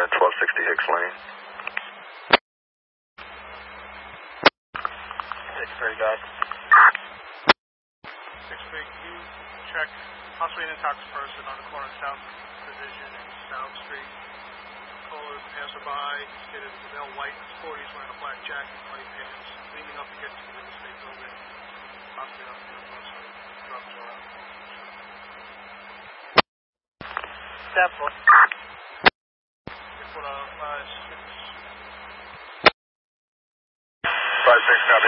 at 1260 Hicks Lane. Very good. 6-3, can you check possibly an intox person on the corner of South Division and South Street? Caller, passerby, stated a male white in his 40s wearing a black jacket, white pants, leaning up against the real estate building, possibly up to the north side. Drugs are out. Step foot. 5-6,